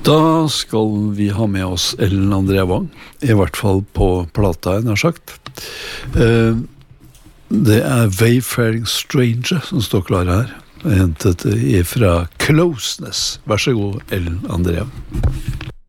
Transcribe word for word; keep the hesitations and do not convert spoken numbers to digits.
Da skal vi ha med oss Ellen Andrea Wang, i hvert fall på plata, jeg har sagt. Det er Wayfaring Stranger som står klar her, hentet fra Closeness. Vær så god, Ellen Andrea.